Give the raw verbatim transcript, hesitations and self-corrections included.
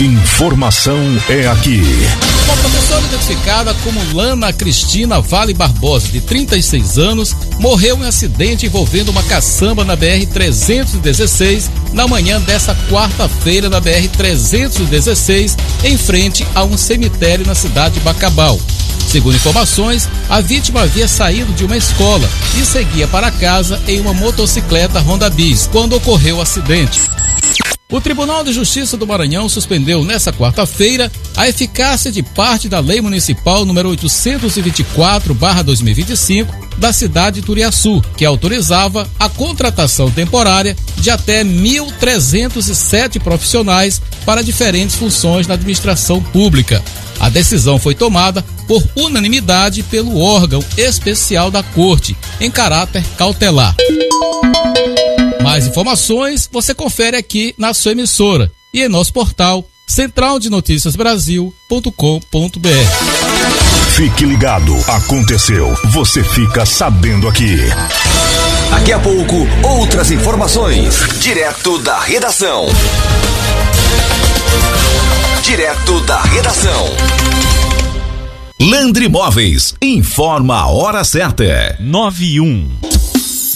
Informação é aqui. Uma professora identificada como Lana Cristina Vale Barbosa, de trinta e seis anos, morreu em um acidente envolvendo uma caçamba na B R trezentos e dezesseis na manhã desta quarta-feira na B R trezentos e dezesseis, em frente a um cemitério na cidade de Bacabal. Segundo informações, a vítima havia saído de uma escola e seguia para casa em uma motocicleta Honda Bis quando ocorreu o acidente. O Tribunal de Justiça do Maranhão suspendeu nesta quarta-feira a eficácia de parte da Lei Municipal número oitocentos e vinte e quatro barra dois mil e vinte e cinco da cidade de Turiaçu, que autorizava a contratação temporária de até mil trezentos e sete profissionais para diferentes funções na administração pública. A decisão foi tomada por unanimidade pelo órgão especial da Corte, em caráter cautelar. Mais informações você confere aqui na sua emissora e em nosso portal central de noticias brasil ponto com ponto b r. Fique ligado, aconteceu, você fica sabendo aqui. Daqui a pouco, outras informações, direto da redação. Direto da redação. Landri Móveis informa a hora certa. nove e um.